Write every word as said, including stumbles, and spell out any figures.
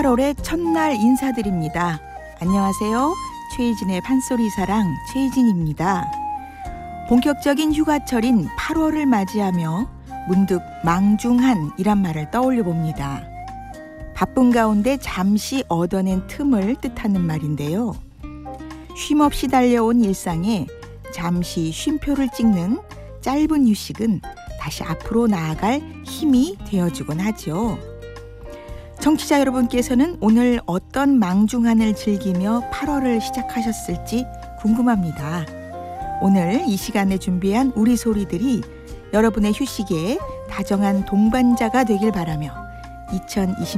팔월의 첫날 인사드립니다. 안녕하세요. 최희진의 판소리사랑 최희진입니다. 본격적인 휴가철인 팔월을 맞이하며 문득 망중한이란 말을 떠올려 봅니다. 바쁜 가운데 잠시 얻어낸 틈을 뜻하는 말인데요. 쉼없이 달려온 일상에 잠시 쉼표를 찍는 짧은 휴식은 다시 앞으로 나아갈 힘이 되어주곤 하죠. 청취자 여러분께서는 오늘 어떤 망중한을 즐기며 팔월을 시작하셨을지 궁금합니다. 오늘 이 시간에 준비한 우리 소리들이 여러분의 휴식에 다정한 동반자가 되길 바라며 이천이십